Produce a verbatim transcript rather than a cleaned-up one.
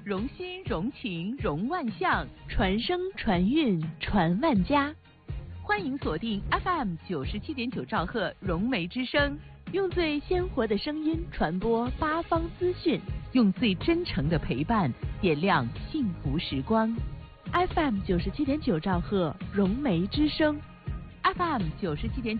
融心融情融万象， 传声传韵传万家。 欢迎锁定 F M 九十七点九兆赫融媒之声， 用最鲜活的声音传播八方资讯， 用最真诚的陪伴点亮幸福时光。 F M 九十七点九兆赫融媒之声 ，F M 九十七点。